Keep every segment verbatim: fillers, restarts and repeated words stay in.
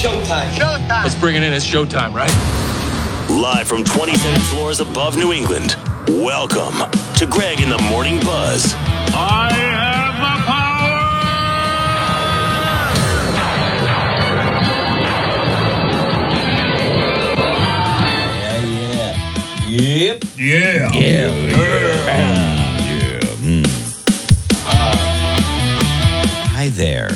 showtime. Showtime. Let's bring it in. It's showtime, right? Live from twenty-seven floors above New England, welcome to Greg in the Morning Buzz. I have the power! Yep. Yeah. Yeah. Yeah. Mm. Hi there.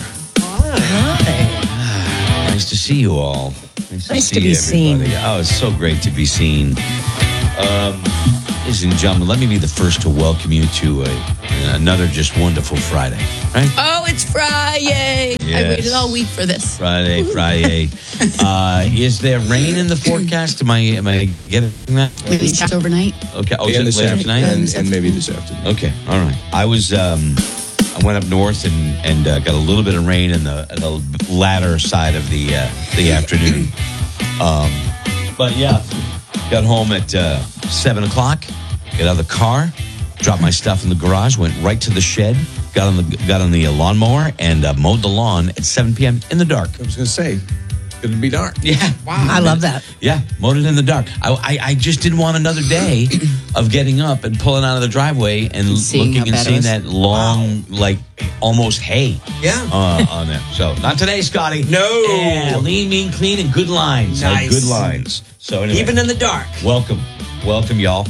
Hi. Nice to see you all. Nice to, Nice see to be everybody. seen. Oh, it's so great to be seen. Um, ladies and gentlemen, let me be the first to welcome you to a, another just wonderful Friday. Right? Oh, it's Friday. I Yes. waited all week for this. Friday, Friday. uh, is there rain in the forecast? Am I, am I getting that? Maybe it's overnight. Okay. Oh, And is this it later afternoon, tonight? and, and maybe this afternoon. Okay, all right. I was, um, I went up north and and uh, got a little bit of rain in the, in the latter side of the uh, the afternoon. Um, but yeah, got home at uh, seven o'clock. Got out of the car, dropped my stuff in the garage, went right to the shed, got on the got on the lawnmower, and uh, mowed the lawn at seven p.m. in the dark. I was going to say, going to be dark. Yeah, wow. I love that. Yeah, mowed it in the dark. I, I, I just didn't want another day of getting up and pulling out of the driveway and Seeing looking how and bad it seeing was. that long, like almost hay Yeah. uh, on there. So not today, Scotty. No. Yeah, lean, mean, clean, and good lines. Like Nice. good lines. So anyway, Even in the dark. welcome, welcome, y'all.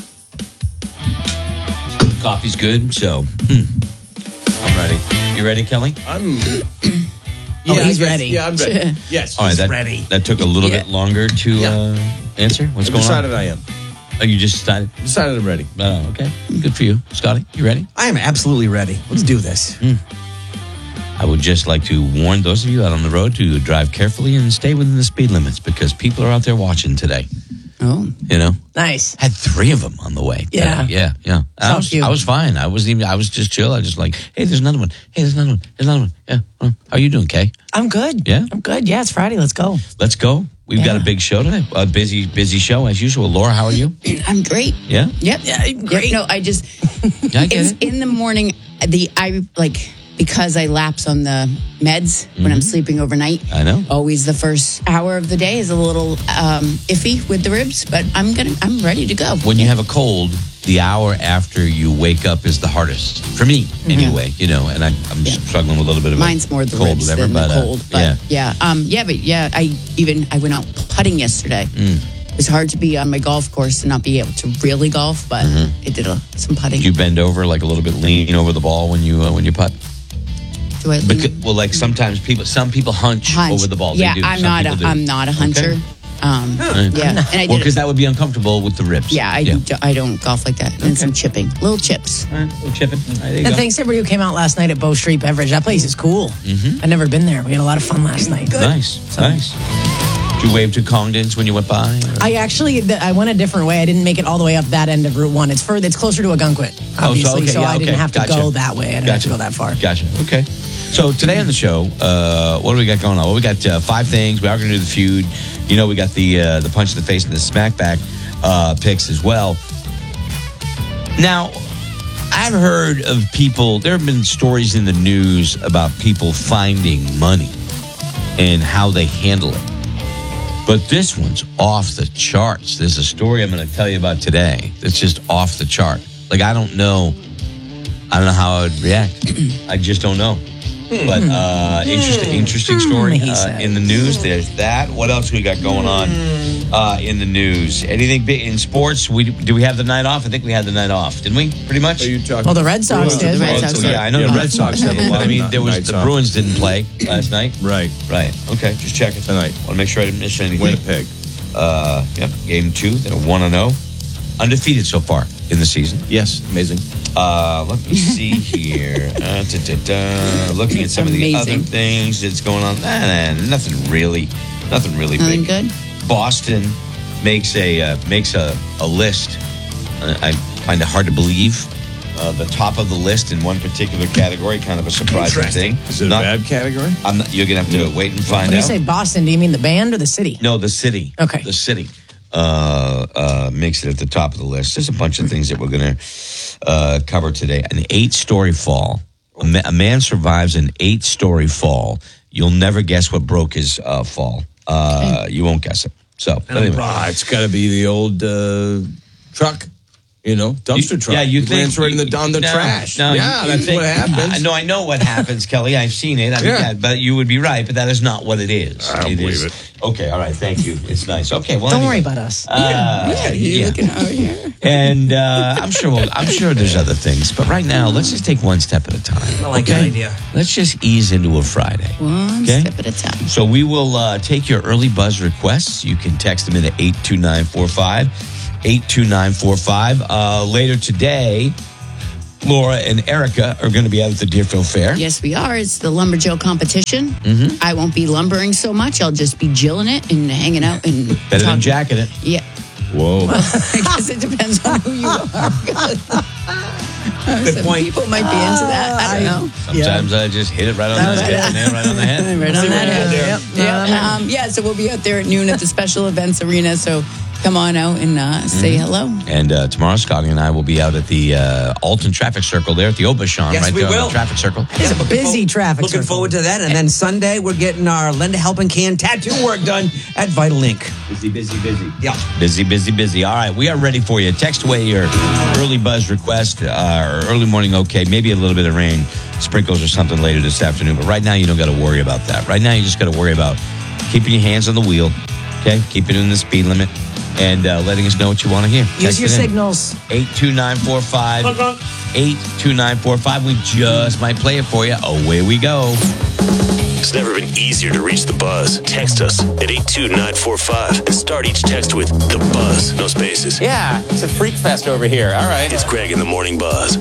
Coffee's good, so hmm. I'm ready. You ready, Kelly? I'm. Oh, Yeah, he's I guess- ready. Yeah, I'm ready. Yes. All right, that, ready. that took a little Yeah. bit longer to Yeah. uh, answer. What's I've going decided on? I am. Oh, you just decided. Decided I'm ready. Oh, okay. Good for you. Scotty, you ready? I am absolutely ready. Let's do this. I would just like to warn those of you out on the road to drive carefully and stay within the speed limits because people are out there watching today. Oh, You know, nice. had three of them on the way. Yeah. Uh, yeah, yeah. I So was, cute. I was fine. I wasn't even. I was just chill. I was just like, hey, there's another one. Hey, there's another one. There's another one. Yeah. Uh, how you doing, Kay? I'm good. Yeah? I'm good. Yeah, it's Friday. Let's go. Let's go. We've got a Yeah. big show today. A busy, busy show as usual. Laura, how are you? I'm great. Yeah. Yep. Yeah, great. No, I just I get it's it. in the morning. The I like because I lapse on the meds when I'm sleeping overnight. I know. Always the first hour of the day is a little um, iffy with the ribs, but I'm gonna I'm ready to go. When you have a cold, the hour after you wake up is the hardest for me, anyway. You know, and I, I'm Yeah. struggling with a little bit of Mine's a more the cold, ribs whatever, than but, the uh, cold. But yeah. yeah, um, yeah, but yeah, I even I went out putting yesterday. Mm. It was hard to be on my golf course and not be able to really golf, but I did a, some putting. You bend over like a little bit, lean over the ball when you uh, when you putt. Do I lean? Because, well, like sometimes people, some people hunch, Hunch. over the ball. Yeah, they do. I'm Some not. A, people do. I'm not a huncher. Okay. Um, Right. yeah, and I Well, did. because it- that would be uncomfortable with the ribs. yeah, I do, I don't golf like that. And some chipping, little chips. All right, we'll chip it. All right, there you And go. thanks to everybody who came out last night at Bow Street Beverage. That place is cool. Mm-hmm. I've never been there. We had a lot of fun last night. Nice, nice. Did you wave to Congdons when you went by? or- I actually, I went a different way. I didn't make it all the way up that end of Route One. It's further. It's closer to Agunquit, Oh, obviously. okay, yeah, I didn't okay, have to gotcha. go that way. I didn't have to go that far. Gotcha. Okay. So today on the show, uh, what do we got going on? Well, we got uh, five things. We are going to do the feud. You know, we got the uh, the punch in the face and the smackback uh, picks as well. Now, I've heard of people. There have been stories in the news about people finding money and how they handle it. But this one's off the charts. There's a story I'm going to tell you about today that's just off the chart. Like, I don't know. I don't know how I would react. I just don't know. But uh, interesting, interesting story he uh, said. in the news. There's that. What else we got going on uh, in the news? Anything big in sports? We do we have the night off? I think we had the night off, didn't we? Pretty much. Are you talking? Well, the Red Sox Bruins? did. The Red Oh, Sox so, did. yeah, I know Yeah, the Red Red Sox Sox. have a lot I of mean, there was nights the off. Bruins didn't play last night. Right. Right. Okay. Just checking Tonight. Want to make sure I didn't miss anything. Winnipeg. Uh, yep. Game two. They're one and zero, undefeated so far in the season. Yes. Amazing. Uh, let me see here. Uh, da, da, da. Looking at some of the Amazing. other things that's going on. Nah, nah, nothing really. Nothing really Nothing big. good? Boston makes a uh, makes a, a list. Uh, I find it hard to believe. Uh, the top of the list in one particular category, kind of a surprising thing. Is it a Not- bad category? I'm not, you're gonna have to wait and find When you out. say Boston, do you mean the band or the city? No, the city. Okay. The city uh, uh, makes it at the top of the list. There's a bunch of things that we're going to uh, cover today. An eight-story fall. A, ma- a man survives an eight-story fall You'll never guess what broke his uh, fall. Uh, you won't guess it. So, but anyway. Ah, it's got to be the old uh, truck. You know, dumpster You- truck. Yeah, you It think lands right in the on the no, trash. No, yeah, you- you that's think- what happens. I, no, I know what happens, Kelly. I've seen it. I mean, Yeah. yeah, but you would be right. But that is not what it is. I don't It believe is- it. Okay, all right. Thank you. It's nice. Okay, well, Don't anyway. worry about us. Uh, Yeah, you yeah. looking out here. And uh, I'm sure we'll, I'm sure there's other things, but right now let's just take one step at a time. I like that idea. Let's just ease into a Friday. One Okay. step at a time. So we will uh, take your early buzz requests. You can text them in at eight two nine four five, eight two nine four five. Uh, later today, Laura and Erica are going to be out at the Deerfield Fair. Yes, we are. It's the Lumberjill competition. Mm-hmm. I won't be lumbering so much. I'll just be jilling it and hanging out and Better than talking. jacking it. Yeah. Whoa. I guess it depends on who you are. Some point. people might be into that. I don't know. Sometimes I just hit it right on the head. Nail right on the head. Right on that head. Yep. Yeah. Um, yeah, so we'll be out there at noon at the Special Events Arena. So come on out and uh, say hello. And uh, tomorrow, Scotty and I will be out at the uh, Alton Traffic Circle there at the Obashan, Yes, right we there on will. the traffic circle. Yeah, looking busy for- traffic Looking circle. forward to that. And then Sunday, we're getting our Lend a Helping Hand tattoo work done at Vital Ink. Busy, busy, busy. Yeah. Busy, busy, busy. All right, we are ready for you. Text away your early buzz request uh, or early morning okay. Maybe a little bit of rain, sprinkles or something later this afternoon. But right now, you don't got to worry about that. Right now, you just got to worry about keeping your hands on the wheel, okay? Keeping it in the speed limit and uh, letting us know what you want to hear. Use Text your it in. signals. eight two nine four five. eight two nine four five. We just might play it for you. Away we go. It's never been easier to reach the buzz. Text us at eight two nine four five and start each text with the buzz, no spaces. Yeah, it's a freak fest over here. All right. It's Greg in the Morning Buzz.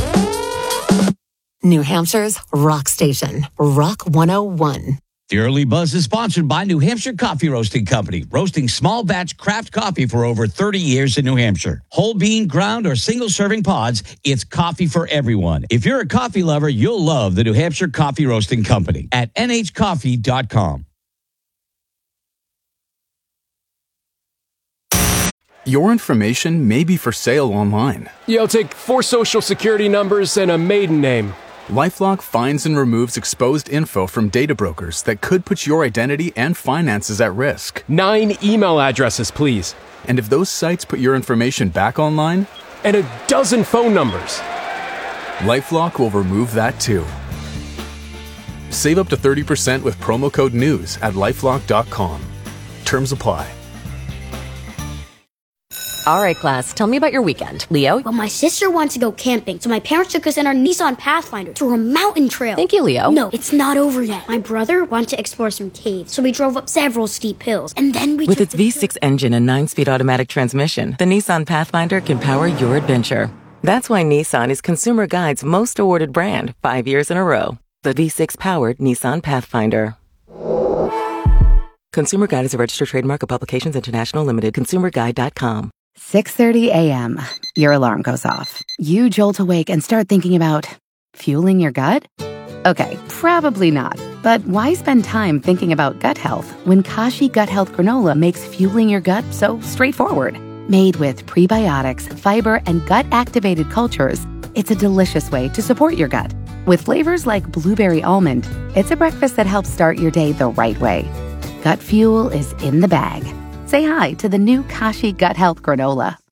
New Hampshire's rock station, Rock one oh one. The Early Buzz is sponsored by New Hampshire Coffee Roasting Company, roasting small batch craft coffee for over thirty years in New Hampshire. Whole bean, ground, or single serving pods, it's coffee for everyone. If you're a coffee lover, you'll love the New Hampshire Coffee Roasting Company at n h coffee dot com. Your information may be for sale online. Yeah, I'll take four social security numbers and a maiden name. LifeLock finds and removes exposed info from data brokers that could put your identity and finances at risk. Nine email addresses, please. And if those sites put your information back online, And a dozen phone numbers. LifeLock will remove that too. Save up to thirty percent with promo code NEWS at lifelock dot com. Terms apply. All right, class, tell me about your weekend. Leo? Well, my sister wants to go camping, so my parents took us in our Nissan Pathfinder to a mountain trail. Thank you, Leo. No, it's not over yet. My brother wanted to explore some caves, so we drove up several steep hills, and then we With took its the V six engine and nine-speed automatic transmission, the Nissan Pathfinder can power your adventure. That's why Nissan is Consumer Guide's most awarded brand five years in a row. The V six-powered Nissan Pathfinder. Consumer Guide is a registered trademark of Publications International Limited. consumer guide dot com. six thirty a.m. Your alarm goes off. You jolt awake and start thinking about fueling your gut? Okay, probably not. But why spend time thinking about gut health when Kashi Gut Health Granola makes fueling your gut so straightforward? Made with prebiotics, fiber, and gut-activated cultures, it's a delicious way to support your gut. With flavors like blueberry almond, it's a breakfast that helps start your day the right way. Gut fuel is in the bag. Say hi to the new Kashi Gut Health Granola.